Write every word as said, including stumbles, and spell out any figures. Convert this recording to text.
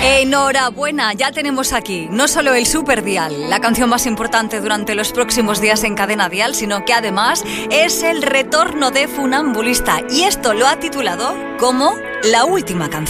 Enhorabuena, ya tenemos aquí no solo el Super Dial, la canción más importante durante los próximos días en Cadena Dial, sino que además es el retorno de Funambulista, y esto lo ha titulado como La Última Canción.